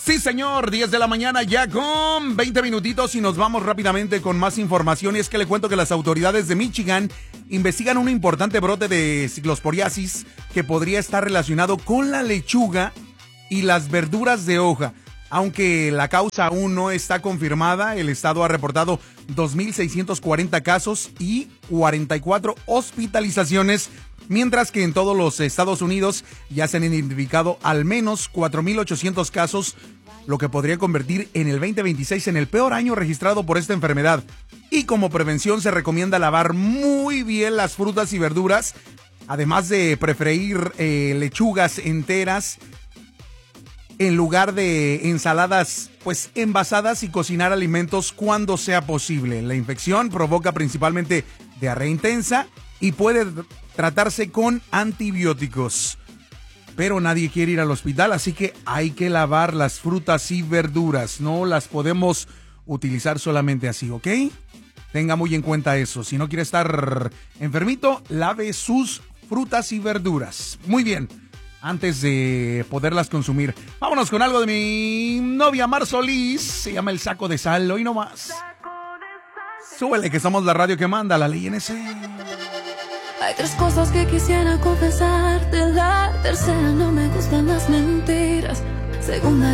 Sí, señor, 10 de la mañana ya con 20 minutitos y nos vamos rápidamente con más información. Y es que le cuento que las autoridades de Michigan investigan un importante brote de ciclosporiasis que podría estar relacionado con la lechuga y las verduras de hoja. Aunque la causa aún no está confirmada, el estado ha reportado 2.640 casos y 44 hospitalizaciones, mientras que en todos los Estados Unidos ya se han identificado al menos 4.800 casos, lo que podría convertir en el 2026 en el peor año registrado por esta enfermedad. Y como prevención se recomienda lavar muy bien las frutas y verduras, además de preferir lechugas enteras en lugar de ensaladas pues envasadas, y cocinar alimentos cuando sea posible. La infección provoca principalmente diarrea intensa y puede tratarse con antibióticos. Pero nadie quiere ir al hospital, así que hay que lavar las frutas y verduras. No las podemos utilizar solamente así, ¿ok? Tenga muy en cuenta eso. Si no quiere estar enfermito, lave sus frutas y verduras. Muy bien, antes de poderlas consumir. Vámonos con algo de mi novia Mar Solís. Se llama El Saco de Sal. Hoy nomás. Súbele que somos la radio que manda, la ley NS. Hay tres cosas que quisiera confesarte. La tercera, no me gustan las mentiras. Segunda,